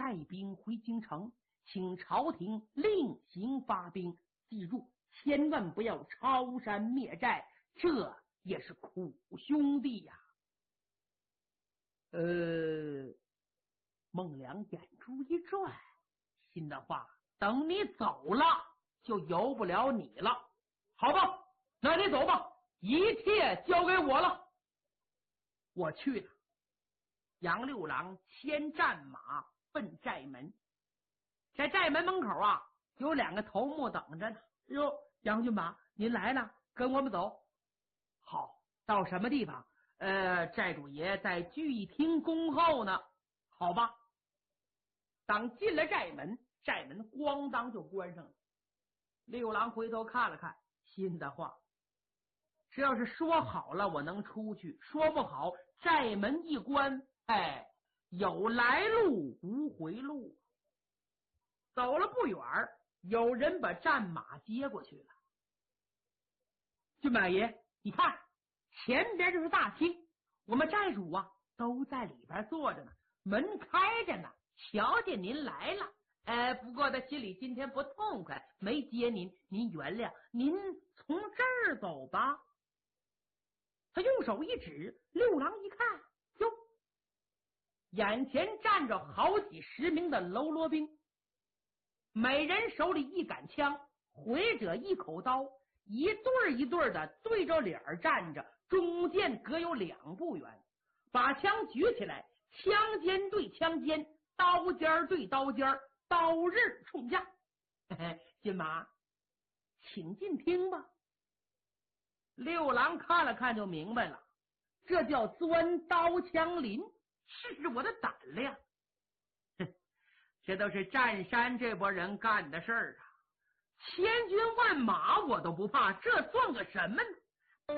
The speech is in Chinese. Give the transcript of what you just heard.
带兵回京城，请朝廷另行发兵。记住，千万不要抄山灭寨，这也是苦兄弟呀。孟良眼珠一转，心的话，等你走了就由不了你了。好吧，那你走吧，一切交给我了。我去了。杨六郎牵战马奔寨门，在寨门门口啊，有2个头目等着呢。哟，杨军马，您来了，跟我们走。好，到什么地方？寨主爷在聚厅恭候呢。好吧。当进了寨门，寨门咣当就关上了。六郎回头看了看，心的话，这要是说好了我能出去，说不好寨门一关，有来路无回路。走了不远，有人把战马接过去了。军马爷，你看前边就是大厅，我们寨主啊都在里边坐着呢，门开着呢，瞧见您来了。不过他心里今天不痛快，没接您，您原谅，您从这儿走吧。他用手一指，六郎一看，哟，眼前站着好几10名的喽啰兵，每人手里一杆枪，回者一口刀，一对一对的对着脸站着，中间隔有2步远，把枪举起来，枪尖对枪尖，刀尖对刀尖，刀刃冲下。金马，请进厅吧。六郎看了看就明白了，这叫钻刀枪林，试试我的胆量。这都是占山这波人干的事儿啊，千军万马我都不怕，这算个什么呢？